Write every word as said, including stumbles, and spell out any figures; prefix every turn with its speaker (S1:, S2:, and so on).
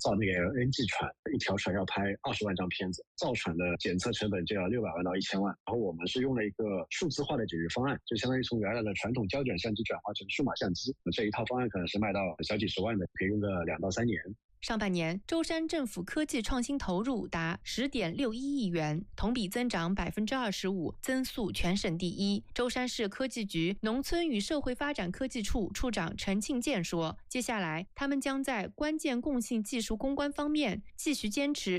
S1: 造那个 L N G 船，一条船要拍二十万张片子，造船的检测成本就要六百万到一千万。然后我们是用了一个数字化的解决方案，就相当于从原来的传统胶卷相机转化成数码相机，这一套方案可能是卖到小几十万的，可以用个两到三年。
S2: 上半年，舟山政府科技创新投入达 十点六一亿元，同比增长 百分之二十五， 增速全省第一。舟山市科技局农村与社会发展科技处处长陈庆健说，接下来他们将在关键共性技术攻关方面继续坚持